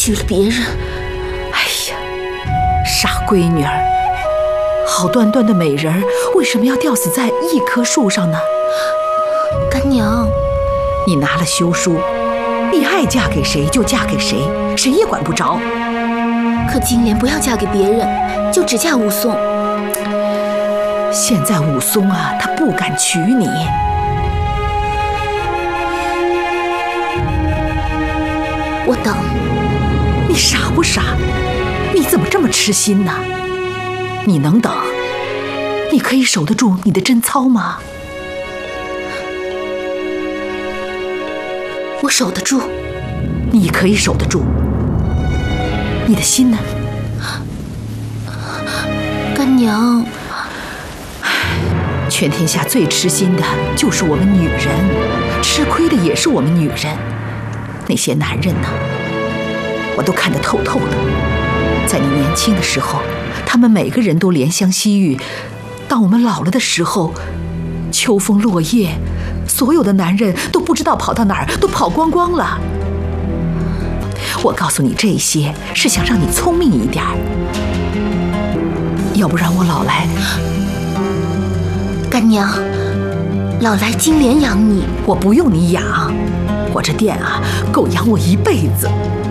娶了别人。 哎呀，傻闺女儿，好端端的美人儿，为什么要吊死在一棵树上呢？ 干娘， 你拿了休书，你爱嫁给谁就嫁给谁，谁也管不着。 可金莲不要嫁给别人，就只嫁武松。 现在武松啊，他不敢娶你。 我等。 你傻不傻？你怎么这么痴心呢？你能等？你可以守得住你的贞操吗？ 我守得住。 你可以守得住。你的心呢？ 干娘， 全天下最痴心的就是我们女人，吃亏的也是我们女人。那些男人呢，我都看得透透的。在你年轻的时候，他们每个人都怜香惜玉；当我们老了的时候，秋风落叶，所有的男人都不知道跑到哪儿，都跑光光了。我告诉你这些，是想让你聪明一点，要不然我老来。 干娘，老来金莲养你。 我不用你养，我这店啊，够养我一辈子。